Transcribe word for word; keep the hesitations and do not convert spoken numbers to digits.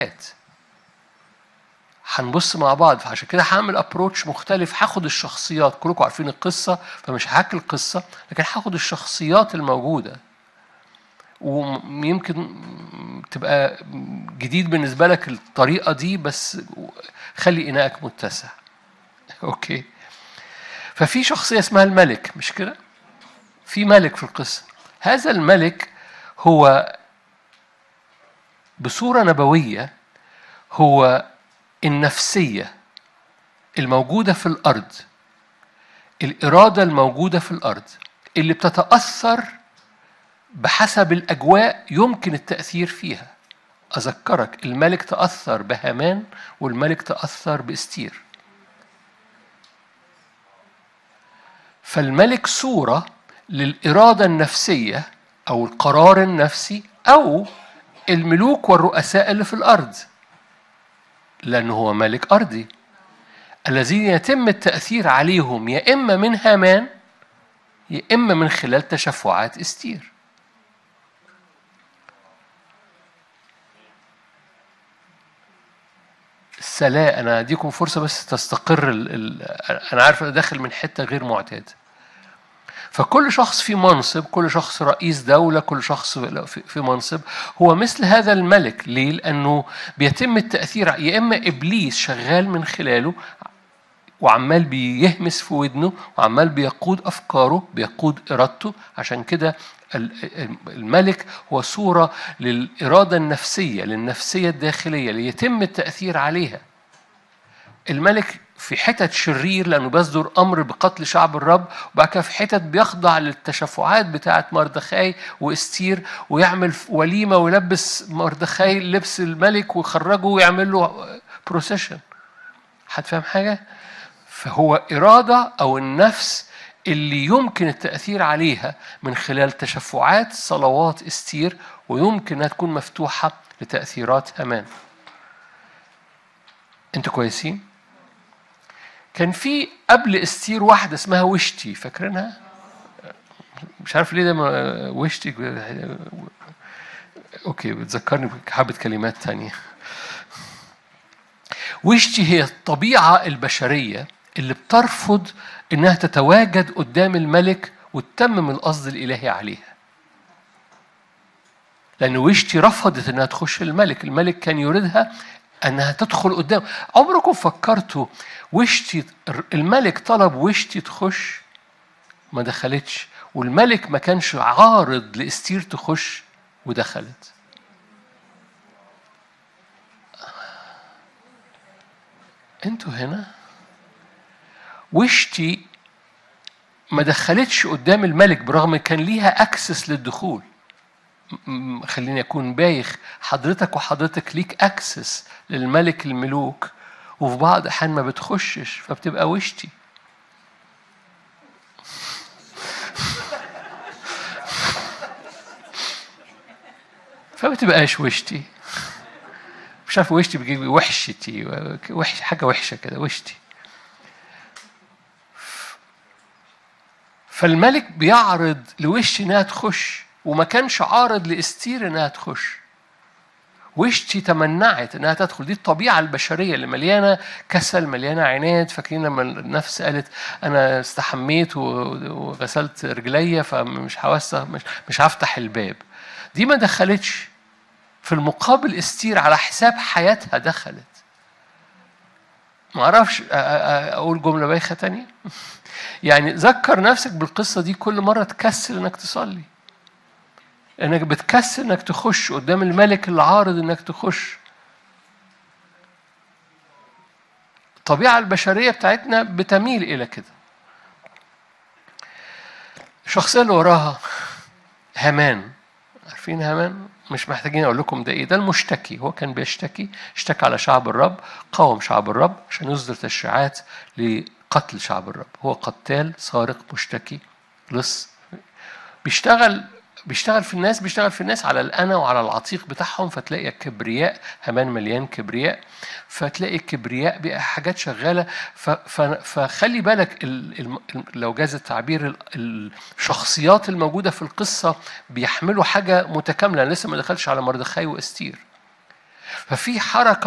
هنبص مع بعض، فعشان كده هعمل ابروتش مختلف. هاخد الشخصيات، كلكم عارفين القصة فمش هحكي القصة، لكن هاخد الشخصيات الموجودة، ويمكن تبقى جديد بالنسبة لك الطريقة دي، بس خلي إناءك متسع. أوكي. ففي شخصية اسمها الملك، مش كده؟ في ملك في القصة. هذا الملك هو بصورة نبوية هو النفسية الموجودة في الأرض، الإرادة الموجودة في الأرض اللي بتتأثر بحسب الأجواء يمكن التأثير فيها. أذكرك الملك تأثر بهامان، والملك تأثر بإستير. فالملك صورة للإرادة النفسية أو القرار النفسي أو الملوك والرؤساء اللي في الأرض، لأنه هو ملك أرضي الذين يتم التأثير عليهم يا إما من هامان يا إما من خلال تشفعات إستير. السلام، أنا أديكم فرصة بس تستقر ال ال أنا عارف أنا داخل من حتة غير معتاد. فكل شخص في منصب، كل شخص رئيس دولة، كل شخص في منصب هو مثل هذا الملك. ليه؟ لأنه بيتم التأثير يا إما إبليس شغال من خلاله وعمال بيهمس في ودنه وعمال بيقود أفكاره، بيقود إرادته. عشان كده الملك هو صورة للإرادة النفسية، للنفسية الداخلية اللي يتم التأثير عليها. الملك في حتت شرير لأنه بيصدر أمر بقتل شعب الرب، وبعد كده في حتت بيخضع للتشفعات بتاعة مردخاي وإستير، ويعمل وليمة ويلبس مردخاي لبس الملك ويخرجه ويعمل له بروسيشن. حد فاهم حاجة؟ فهو إرادة أو النفس اللي يمكن التأثير عليها من خلال تشفعات صلوات إستير، ويمكن أنها تكون مفتوحة لتأثيرات هامان. أنتوا كويسين؟ كان في قبل إستير واحدة اسمها وشتي، فاكرينها؟ مش عارف ليه ده وشتي. أوكي، بتذكرني بحبة كلمات تانية. وشتي هي الطبيعة البشرية اللي بترفض إنها تتواجد قدام الملك وتتمم القصد الإلهي عليها. لأن وشتي رفضت إنها تخش الملك، الملك كان يريدها أنها تدخل قدام. عمركم فكرتوا وشتي الملك طلب وشتي تخش ما دخلتش، والملك ما كانش عارض لإستير تخش ودخلت؟ انتوا هنا. وشتي ما دخلتش قدام الملك برغم كان ليها اكسس للدخول. خليني اكون بايخ، حضرتك وحضرتك ليك اكسس للملك الملوك، وفي بعض احيان ما بتخشش فبتبقى وشتي. فبتبقاش وشتي. مش عارف وشتي بيجي وحشتي، وحش حاجه وحشه كده وشتي. فالملك بيعرض لوشتي انها تخش، وما كانش عارض لاستير انها تخش. وشتي تمنعت انها تدخل. دي الطبيعه البشريه اللي مليانه كسل، مليانه عناد. فاكرين لما النفس قالت انا استحميت وغسلت رجليا فمش هوسع، مش مش هفتح الباب. دي ما دخلتش. في المقابل استير على حساب حياتها دخلت. ما اعرفش اقول جمله بايخه تانية. يعني ذكر نفسك بالقصه دي كل مره تكسل انك تصلي، انك بتكسل انك تخش قدام الملك اللي عارض انك تخش. الطبيعه البشريه بتاعتنا بتميل الى كده. الشخصيه اللي وراها هامان. عارفين هامان؟ مش محتاجين اقول لكم ده ايه. ده المشتكي. هو كان بيشتكي، اشتكى على شعب الرب، قاوم شعب الرب عشان يصدر تشريعات لقتل شعب الرب. هو قتال، سارق، مشتكي، لص. بيشتغل بيشتغل في الناس بيشتغل في الناس على الأنا وعلى العتيق بتاعهم. فتلاقي الكبرياء. هامان مليان كبرياء، فتلاقي الكبرياء بقى حاجات شغالة. فخلي بالك ال ال لو جاز التعبير الشخصيات الموجودة في القصة بيحملوا حاجة متكاملة. لسه ما دخلش على مردخاي وإستير. ففي حركة